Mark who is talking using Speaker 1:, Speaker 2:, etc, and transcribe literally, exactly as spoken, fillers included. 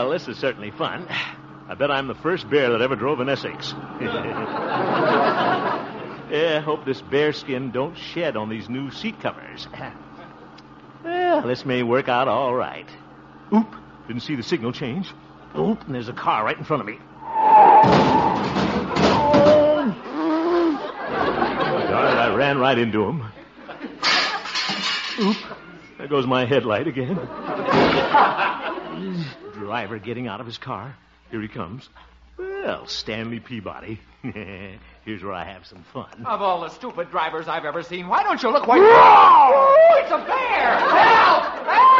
Speaker 1: Well, this is certainly fun. I bet I'm the first bear that ever drove in Essex. Yeah, I hope this bearskin don't shed on these new seat covers. Well, this may work out all right. Oop, didn't see the signal change. Oop, and there's a car right in front of me. Darn it, I ran right into him. Oop, there goes my headlight again. Driver getting out of his car. Here he comes. Well, Stanley Peabody. Here's where I have some fun.
Speaker 2: Of all the stupid drivers I've ever seen, why don't you look where... Whoa! It's a bear! Help! Help!